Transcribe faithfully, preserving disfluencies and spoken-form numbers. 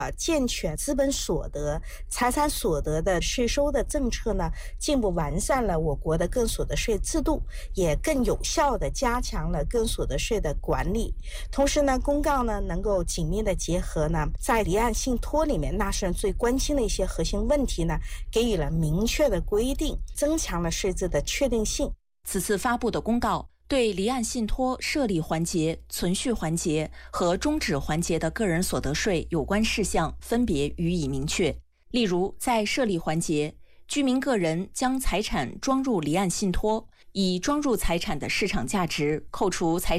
啊，健全资本所得、财产所得的税收的政策呢，进一步完善了我国的个人所得税制度，也更有效地加强了个人所得税的管理。同时呢，公告呢能够紧密地结合呢，在离岸信托里面纳税人最关心的一些核心问题呢，给予了明确的规定，增强了税制的确定性。 此次发布的公告对离岸信托设立环节、存续环节和终止环节的个人所得税有关事项分别予以明确。例如，在设立环节，居民个人将财产装入离岸信托，以装入财产的市场价值扣除财产